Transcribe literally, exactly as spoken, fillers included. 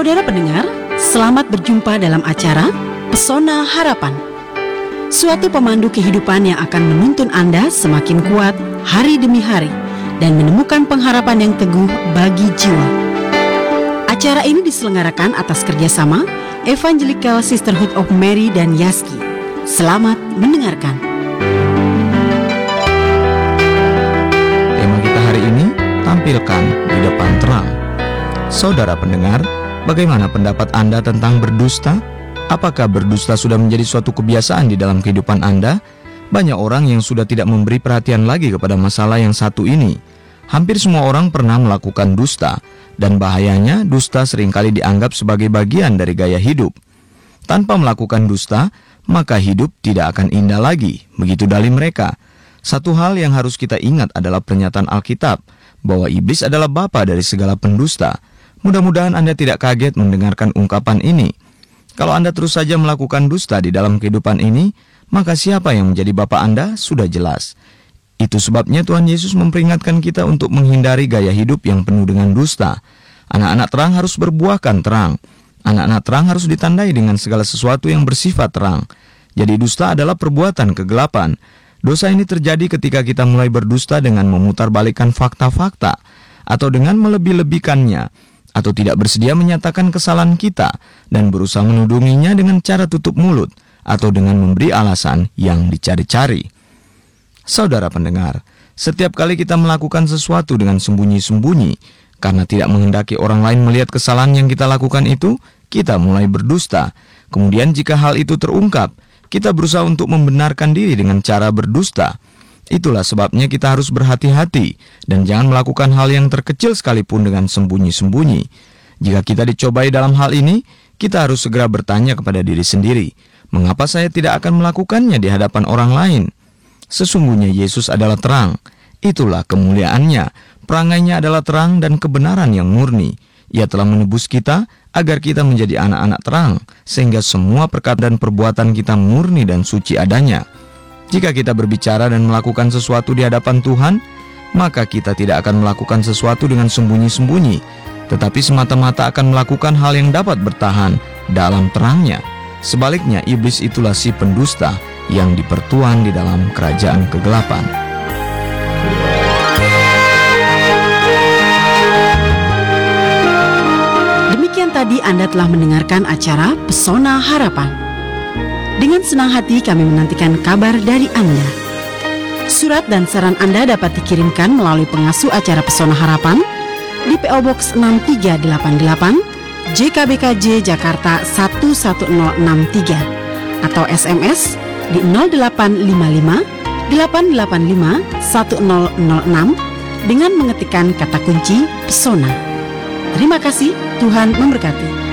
Saudara pendengar, selamat berjumpa dalam acara Pesona Harapan. Suatu pemandu kehidupan yang akan menuntun Anda semakin kuat hari demi hari dan menemukan pengharapan yang teguh bagi jiwa. Acara ini diselenggarakan atas kerjasama Evangelical Sisterhood of Mary dan Yaski. Selamat mendengarkan. Tema kita hari ini, tampilkan di depan terang. Saudara pendengar, bagaimana pendapat Anda tentang berdusta? Apakah berdusta sudah menjadi suatu kebiasaan di dalam kehidupan Anda? Banyak orang yang sudah tidak memberi perhatian lagi kepada masalah yang satu ini. Hampir semua orang pernah melakukan dusta, dan bahayanya dusta seringkali dianggap sebagai bagian dari gaya hidup. Tanpa melakukan dusta, maka hidup tidak akan indah lagi, begitu dalih mereka. Satu hal yang harus kita ingat adalah pernyataan Alkitab, bahwa iblis adalah bapa dari segala pendusta. Mudah-mudahan Anda tidak kaget mendengarkan ungkapan ini. Kalau Anda terus saja melakukan dusta di dalam kehidupan ini, maka siapa yang menjadi bapa Anda sudah jelas. Itu sebabnya Tuhan Yesus memperingatkan kita untuk menghindari gaya hidup yang penuh dengan dusta. Anak-anak terang harus berbuahkan terang. Anak-anak terang harus ditandai dengan segala sesuatu yang bersifat terang. Jadi dusta adalah perbuatan kegelapan. Dosa ini terjadi ketika kita mulai berdusta dengan memutarbalikkan fakta-fakta, atau dengan melebih-lebihkannya, atau tidak bersedia menyatakan kesalahan kita dan berusaha menudunginya dengan cara tutup mulut atau dengan memberi alasan yang dicari-cari. Saudara pendengar, setiap kali kita melakukan sesuatu dengan sembunyi-sembunyi karena tidak menghendaki orang lain melihat kesalahan yang kita lakukan itu, kita mulai berdusta. Kemudian jika hal itu terungkap, kita berusaha untuk membenarkan diri dengan cara berdusta. Itulah sebabnya kita harus berhati-hati dan jangan melakukan hal yang terkecil sekalipun dengan sembunyi-sembunyi. Jika kita dicobai dalam hal ini, kita harus segera bertanya kepada diri sendiri, mengapa saya tidak akan melakukannya di hadapan orang lain? Sesungguhnya Yesus adalah terang. Itulah kemuliaannya. Perangainya adalah terang dan kebenaran yang murni. Ia telah menebus kita agar kita menjadi anak-anak terang, sehingga semua perkataan dan perbuatan kita murni dan suci adanya. Jika kita berbicara dan melakukan sesuatu di hadapan Tuhan, maka kita tidak akan melakukan sesuatu dengan sembunyi-sembunyi, tetapi semata-mata akan melakukan hal yang dapat bertahan dalam terangnya. Sebaliknya, iblis itulah si pendusta yang dipertuan di dalam kerajaan kegelapan. Demikian tadi Anda telah mendengarkan acara Pesona Harapan. Dengan senang hati kami menantikan kabar dari Anda. Surat dan saran Anda dapat dikirimkan melalui pengasuh acara Pesona Harapan di P O Box enam tiga delapan delapan J K B K J Jakarta satu satu nol enam tiga atau S M S di nol delapan lima lima delapan delapan lima satu nol nol enam dengan mengetikkan kata kunci Pesona. Terima kasih, Tuhan memberkati.